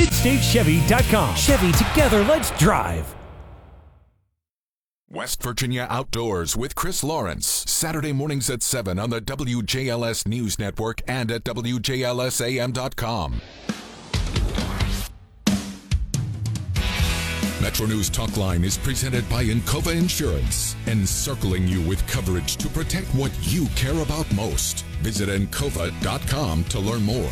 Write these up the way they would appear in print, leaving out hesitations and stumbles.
MidstateChevy.com. Chevy, together, let's drive. West Virginia Outdoors with Chris Lawrence. Saturday mornings at 7 on the WJLS News Network and at WJLSAM.com. Metro News Talk Line is presented by Encova Insurance, encircling you with coverage to protect what you care about most. Visit Encova.com to learn more.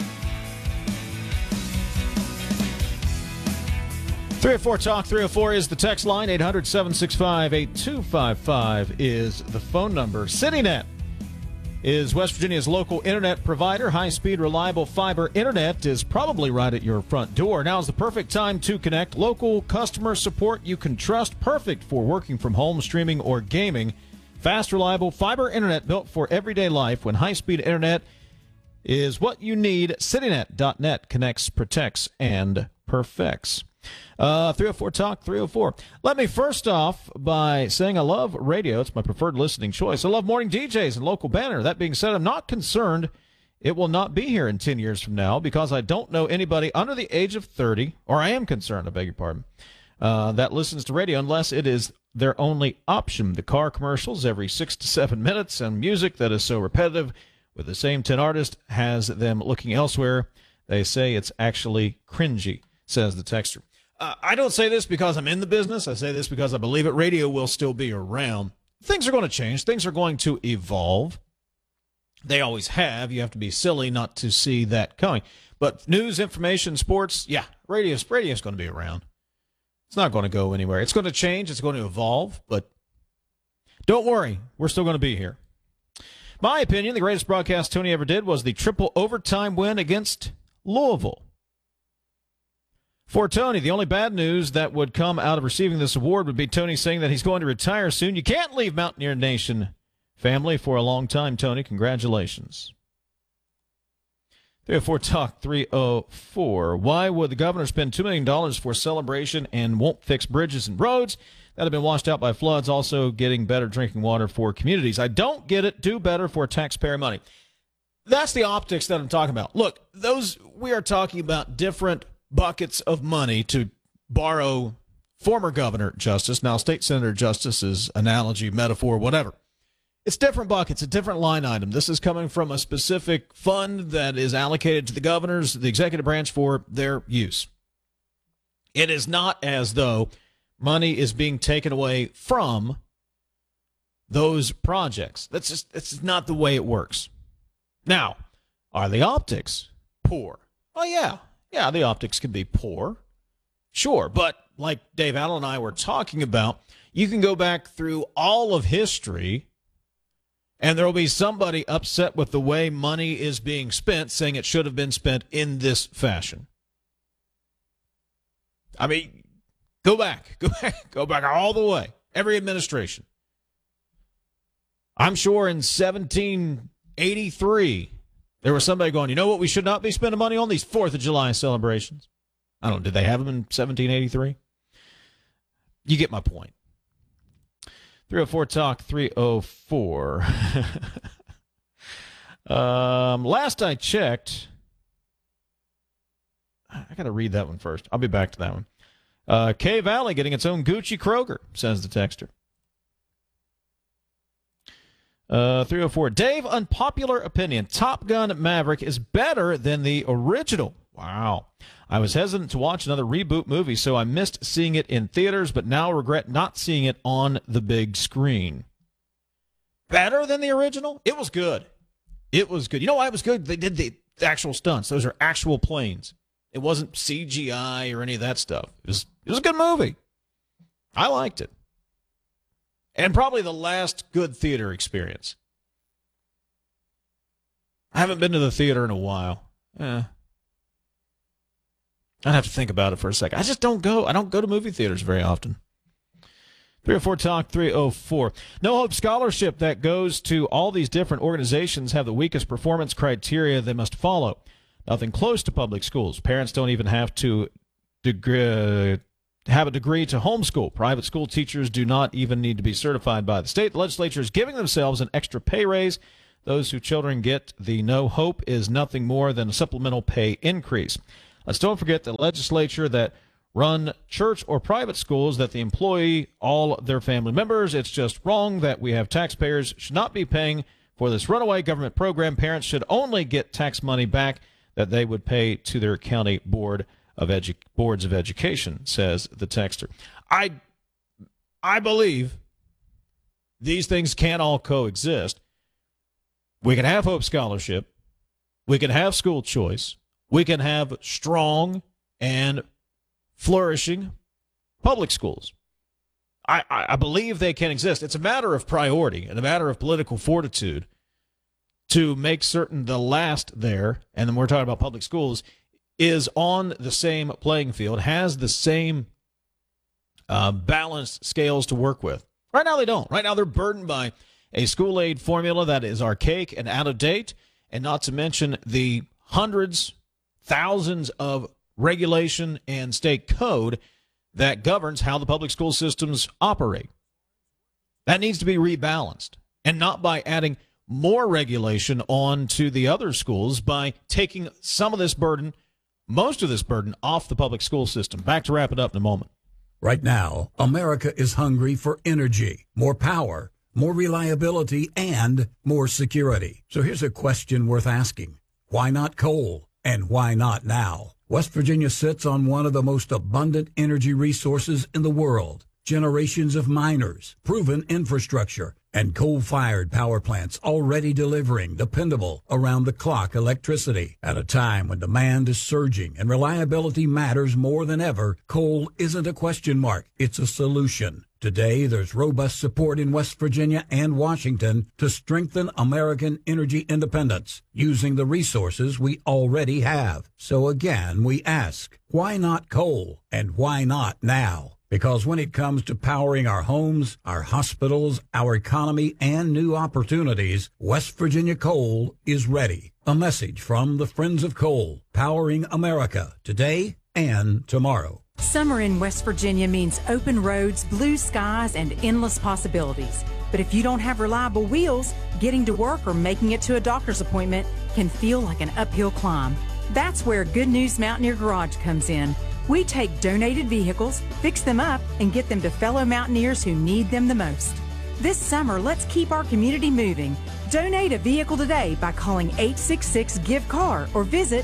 304 Talk 304 is the text line. 800-765-8255 is the phone number. CityNet is West Virginia's local internet provider. High-speed, reliable fiber internet is probably right at your front door. Now is the perfect time to connect. Local customer support you can trust. Perfect for working from home, streaming, or gaming. Fast, reliable fiber internet built for everyday life. When high-speed internet is what you need, CityNet.net connects, protects, and perfects. 304 Talk 304. Let me first off by saying I love radio. It's my preferred listening choice. I love morning DJs and local banner. That being said, I'm not concerned it will not be here in 10 years from now because I don't know anybody under the age of 30, or I am concerned, I beg your pardon, that listens to radio unless it is their only option. The car commercials every 6 to 7 minutes and music that is so repetitive with the same 10 artists has them looking elsewhere. They say it's actually cringy, says the texter. I don't say this because I'm in the business. I say this because I believe it. Radio will still be around. Things are going to change. Things are going to evolve. They always have. You have to be silly not to see that coming. But news, information, sports, yeah, radio's going to be around. It's not going to go anywhere. It's going to change. It's going to evolve. But don't worry. We're still going to be here. My opinion, the greatest broadcast Tony ever did was the triple overtime win against Louisville. For Tony, the only bad news that would come out of receiving this award would be Tony saying that he's going to retire soon. You can't leave Mountaineer Nation family for a long time, Tony. Congratulations. 304 Talk 304. Why would the governor spend $2 million for celebration and won't fix bridges and roads that have been washed out by floods, also getting better drinking water for communities? I don't get it. Do better for taxpayer money. That's the optics that I'm talking about. Look, we are talking about different buckets of money, to borrow former Governor Justice, now State Senator Justice's analogy, metaphor, whatever. It's different buckets, a different line item. This is coming from a specific fund that is allocated to the governors, the executive branch, for their use. It is not as though money is being taken away from those projects. That's not the way it works. Now, are the optics poor? Oh, yeah. Yeah, the optics can be poor, sure, but like Dave Allen and I were talking about, you can go back through all of history, and there will be somebody upset with the way money is being spent, saying it should have been spent in this fashion. I mean, go back all the way, every administration. I'm sure in 1783, there was somebody going, you know what we should not be spending money on? These 4th of July celebrations. I don't know, did they have them in 1783? You get my point. 304 Talk 304. Last I checked, I got to read that one first. I'll be back to that one. K Valley getting its own Gucci Kroger, says the texter. 304. Dave, unpopular opinion. Top Gun Maverick is better than the original. Wow. I was hesitant to watch another reboot movie, so I missed seeing it in theaters, but now regret not seeing it on the big screen. Better than the original? It was good. It was good. You know why it was good? They did the actual stunts. Those are actual planes. It wasn't CGI or any of that stuff. It was a good movie. I liked it. And probably the last good theater experience. I haven't been to the theater in a while. I'd have to think about it for a second. I just don't go. I don't go to movie theaters very often. 304 Talk 304. No Hope Scholarship that goes to all these different organizations have the weakest performance criteria they must follow. Nothing close to public schools. Parents don't even have to have a degree to homeschool. Private school teachers do not even need to be certified by the state. The legislature is giving themselves an extra pay raise. Those whose children get the No Hope is nothing more than a supplemental pay increase. Let's don't forget the legislature that run church or private schools that the employee, all their family members. It's just wrong that we have taxpayers should not be paying for this runaway government program. Parents should only get tax money back that they would pay to their county boards of education, says the texter. I believe these things can all coexist. We can have Hope Scholarship. We can have school choice. We can have strong and flourishing public schools. I believe they can exist. It's a matter of priority and a matter of political fortitude to make certain the last there, and then we're talking about public schools, is on the same playing field, has the same balanced scales to work with. Right now they don't. Right now they're burdened by a school aid formula that is archaic and out of date, and not to mention the hundreds, thousands of regulation and state code that governs how the public school systems operate. That needs to be rebalanced, and not by adding more regulation on to the other schools, by taking some of this burden, most of this burden, off the public school system. Back to wrap it up in a moment. Right now, America is hungry for energy, more power, more reliability, and more security. So here's a question worth asking. Why not coal? And why not now? West Virginia sits on one of the most abundant energy resources in the world. Generations of miners, proven infrastructure, and coal-fired power plants already delivering dependable, around-the-clock electricity. At a time when demand is surging and reliability matters more than ever, coal isn't a question mark, it's a solution. Today, there's robust support in West Virginia and Washington to strengthen American energy independence using the resources we already have. So again, we ask, why not coal? And why not now? Because when it comes to powering our homes, our hospitals, our economy, and new opportunities, West Virginia Coal is ready. A message from the Friends of Coal, powering America today and tomorrow. Summer in West Virginia means open roads, blue skies, and endless possibilities. But if you don't have reliable wheels, getting to work or making it to a doctor's appointment can feel like an uphill climb. That's where Good News Mountaineer Garage comes in. We take donated vehicles, fix them up, and get them to fellow mountaineers who need them the most. This summer, let's keep our community moving. Donate a vehicle today by calling 866-GIVE-CAR or visit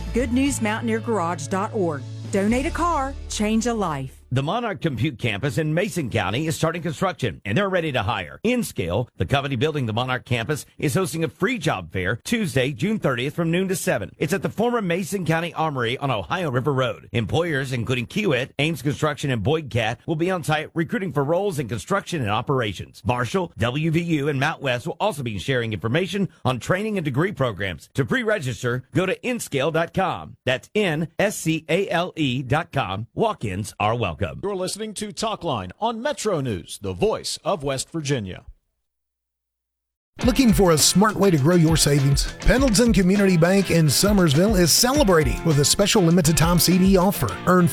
goodnewsmountaineergarage.org. Donate a car, change a life. The Monarch Compute campus in Mason County is starting construction, and they're ready to hire. InScale, the company building the Monarch campus, is hosting a free job fair Tuesday, June 30th from noon to 7. It's at the former Mason County Armory on Ohio River Road. Employers, including Kiewit, Ames Construction, and Boyd Cat, will be on site recruiting for roles in construction and operations. Marshall, WVU, and Mount West will also be sharing information on training and degree programs. To pre-register, go to inscale.com. That's NSCALE.com. Walk-ins are welcome. You're listening to Talkline on Metro News, the voice of West Virginia. Looking for a smart way to grow your savings? Pendleton Community Bank in Summersville is celebrating with a special limited-time CD offer. Earn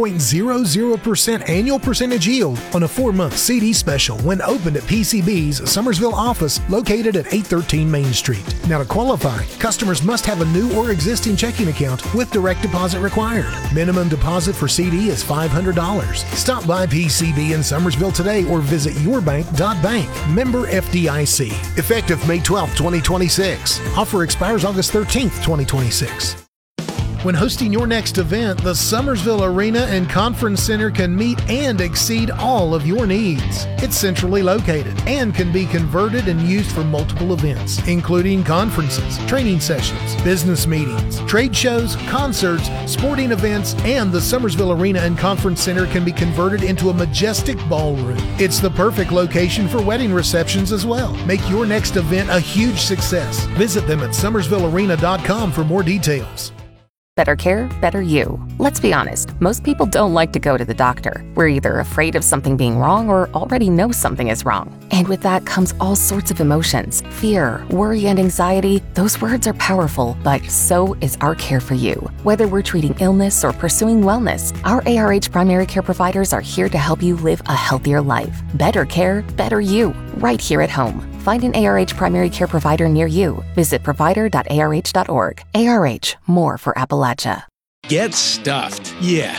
4.00% annual percentage yield on a 4-month CD special when opened at PCB's Summersville office located at 813 Main Street. Now, to qualify, customers must have a new or existing checking account with direct deposit required. Minimum deposit for CD is $500. Stop by PCB in Summersville today or visit yourbank.bank. Member FDIC. Effective May 12, 2026. Offer expires August 13th, 2026. When hosting your next event, the Summersville Arena and Conference Center can meet and exceed all of your needs. It's centrally located and can be converted and used for multiple events, including conferences, training sessions, business meetings, trade shows, concerts, sporting events, and the Summersville Arena and Conference Center can be converted into a majestic ballroom. It's the perfect location for wedding receptions as well. Make your next event a huge success. Visit them at summersvillearena.com for more details. Better care, better you. Let's be honest, most people don't like to go to the doctor. We're either afraid of something being wrong or already know something is wrong. And with that comes all sorts of emotions. Fear, worry, and anxiety. Those words are powerful, but so is our care for you. Whether we're treating illness or pursuing wellness, our ARH primary care providers are here to help you live a healthier life. Better care, better you. Right here at home. Find an ARH primary care provider near you. Visit provider.arh.org. ARH, more for Appalachia. Get stuffed. Yeah,